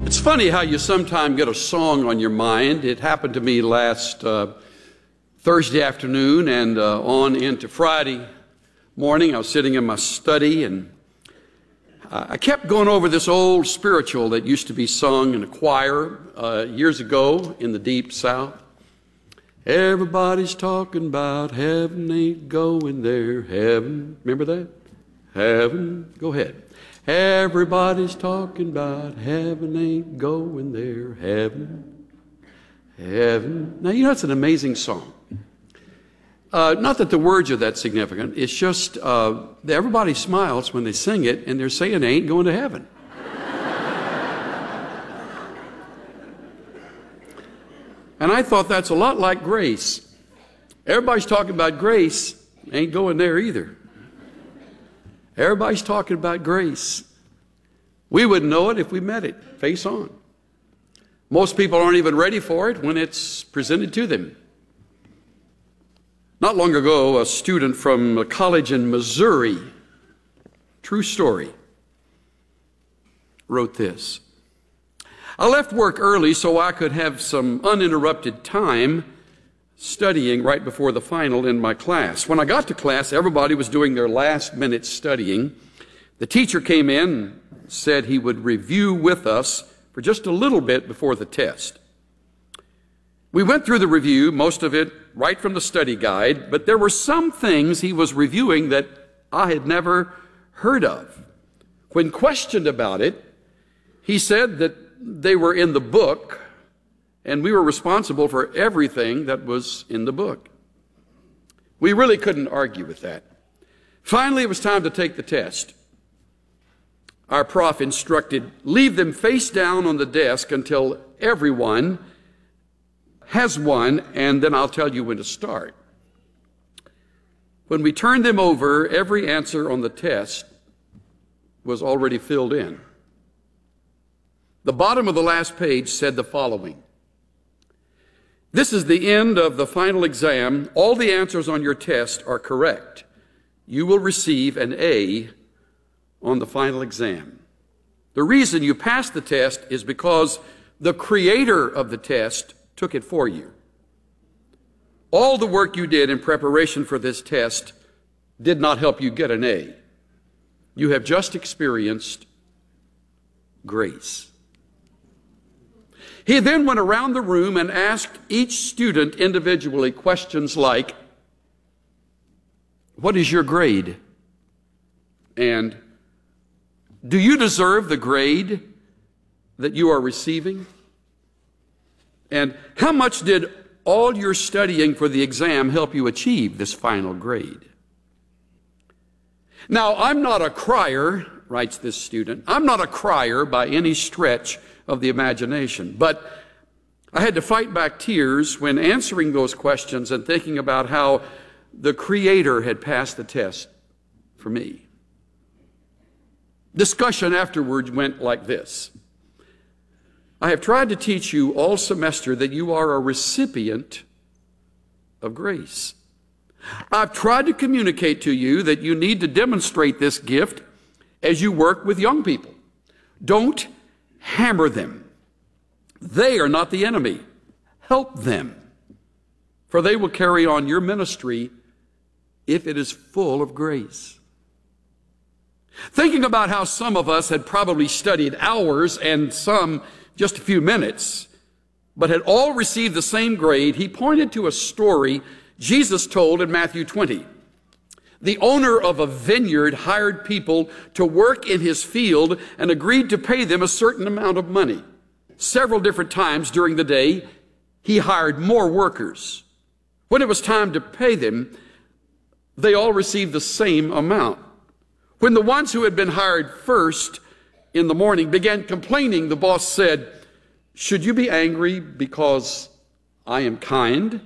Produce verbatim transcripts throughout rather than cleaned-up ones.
It's funny how you sometimes get a song on your mind. It happened to me last uh, Thursday afternoon and uh, on into Friday morning. I was sitting in my study and I kept going over this old spiritual that used to be sung in a choir uh, years ago in the Deep South. Everybody's talking about heaven, ain't going there. Heaven, remember that? Heaven, go ahead. Everybody's talking about heaven, ain't going there. Heaven, heaven. Now, you know, it's an amazing song. Uh, not that the words are that significant. It's just uh, everybody smiles when they sing it, and they're saying they ain't going to heaven. And I thought that's a lot like grace. Everybody's talking about grace, ain't going there either. Everybody's talking about grace. We wouldn't know it if we met it face on. Most people aren't even ready for it when it's presented to them. Not long ago, a student from a college in Missouri, true story, wrote this. I left work early so I could have some uninterrupted time studying right before the final in my class. When I got to class, everybody was doing their last minute studying. The teacher came in and said he would review with us for just a little bit before the test. We went through the review, most of it right from the study guide, but there were some things he was reviewing that I had never heard of. When questioned about it, he said that they were in the book, and we were responsible for everything that was in the book. We really couldn't argue with that. Finally, it was time to take the test. Our prof instructed, leave them face down on the desk until everyone has one, and then I'll tell you when to start. When we turned them over, every answer on the test was already filled in. The bottom of the last page said the following. This is the end of the final exam. All the answers on your test are correct. You will receive an A on the final exam. The reason you passed the test is because the creator of the test took it for you. All the work you did in preparation for this test did not help you get an A. You have just experienced grace. He then went around the room and asked each student individually questions like, what is your grade? And do you deserve the grade that you are receiving? And how much did all your studying for the exam help you achieve this final grade? Now, I'm not a crier, writes this student. I'm not a crier by any stretch of the imagination, but I had to fight back tears when answering those questions and thinking about how the Creator had passed the test for me. Discussion afterwards went like this. I have tried to teach you all semester that you are a recipient of grace. I've tried to communicate to you that you need to demonstrate this gift as you work with young people. Don't hammer them. They are not the enemy. Help them, for they will carry on your ministry if it is full of grace. Thinking about how some of us had probably studied hours and some just a few minutes, but had all received the same grade, he pointed to a story Jesus told in Matthew twenty. The owner of a vineyard hired people to work in his field and agreed to pay them a certain amount of money. Several different times during the day, he hired more workers. When it was time to pay them, they all received the same amount. When the ones who had been hired first in the morning began complaining, the boss said, should you be angry because I am kind?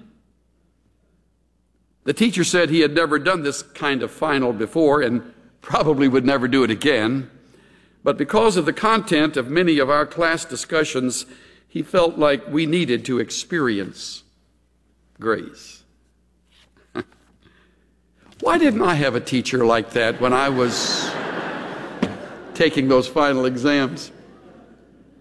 The teacher said he had never done this kind of final before and probably would never do it again. But because of the content of many of our class discussions, he felt like we needed to experience grace. Why didn't I have a teacher like that when I was taking those final exams?